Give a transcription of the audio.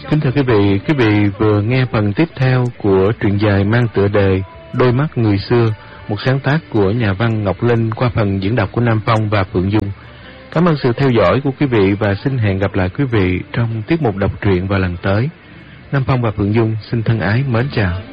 Kính thưa quý vị vừa nghe phần tiếp theo của truyện dài mang tựa đề Đôi mắt người xưa, một sáng tác của nhà văn Ngọc Linh qua phần diễn đọc của Nam Phong và Phượng Dung. Cảm ơn sự theo dõi của quý vị và xin hẹn gặp lại quý vị trong tiết mục đọc truyện vào lần tới. Nam Phong và Phượng Dung xin thân ái mến chào.